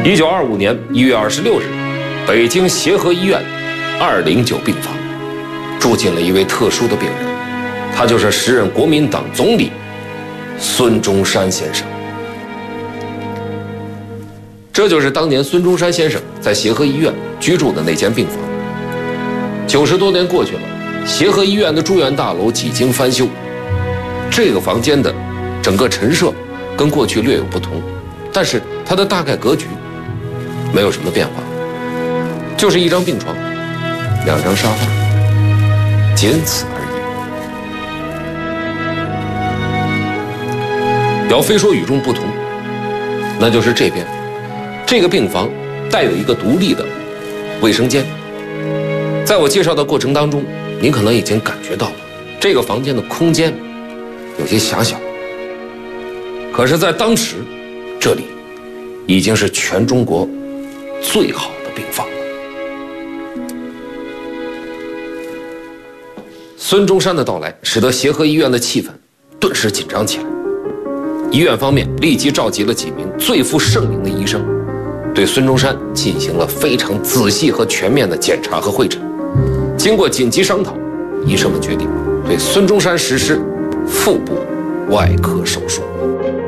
1925年1月26日，北京协和医院209病房住进了一位特殊的病人，他就是时任国民党总理孙中山先生。这就是当年孙中山先生在协和医院居住的那间病房。90多年过去了，协和医院的住院大楼几经翻修，这个房间的整个陈设跟过去略有不同，但是它的大概格局没有什么变化，就是一张病床，2张沙发，仅此而已。要非说与众不同，那就是这边这个病房带有一个独立的卫生间。在我介绍的过程当中，您可能已经感觉到了这个房间的空间有些狭小，可是在当时这里已经是全中国最好的病房了。孙中山的到来使得协和医院的气氛顿时紧张起来，医院方面立即召集了几名最负盛名的医生，对孙中山进行了非常仔细和全面的检查和会诊。经过紧急商讨，医生们决定对孙中山实施腹部外科手术。